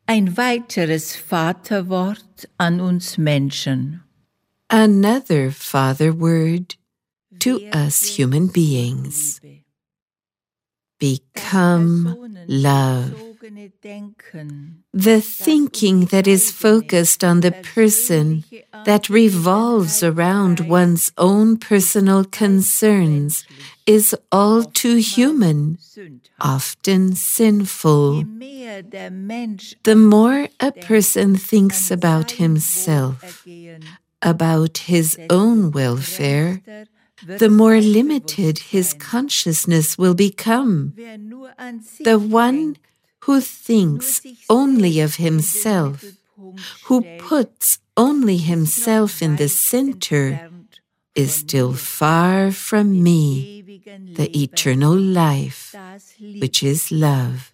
Ein weiteres Vaterwort an uns Menschen. Another Father word to us human beings. Become love. The thinking that is focused on the person, that revolves around one's own personal concerns, is all too human, often sinful. The more a person thinks about himself, about his own welfare, the more limited his consciousness will become. The one who thinks only of himself, who puts only himself in the center, is still far from me, the eternal life, which is love.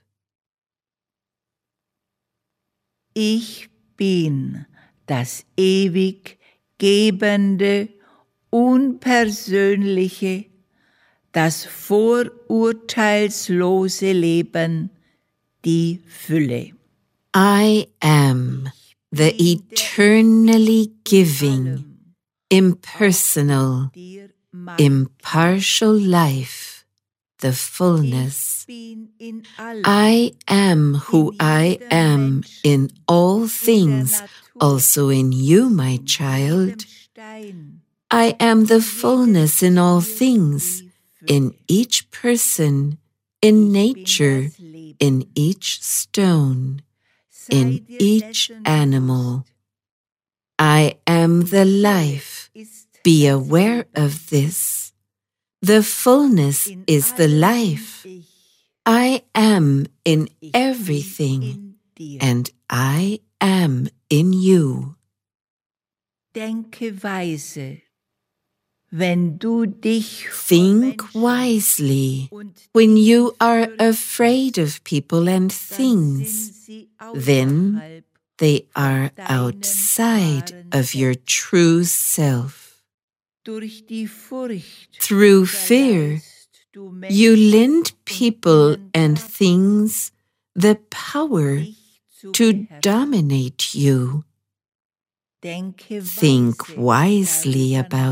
Ich bin das ewig Gebende, unpersönliche, das vorurteilslose Leben, die Fülle. I am the eternally giving, impersonal, impartial life, the fullness. I am who I am in all things, also in you, my child. I am the fullness in all things, in each person, in nature, in each stone, in each animal. I am the life. Be aware of this. The fullness is the life. I am in everything, and I am in you. Denke weise, wenn du dich Think wisely. When you are afraid of people and things, then they are outside of your true self. Through fear, you lend people and things the power to dominate you. Think wisely about